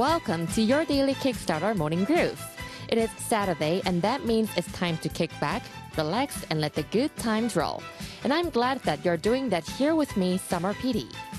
Welcome to your daily Kickstarter morning groove. It is Saturday, and that means it's time to kick back, relax, and let the good times roll. And I'm glad that you're doing that here with me, Summer PD.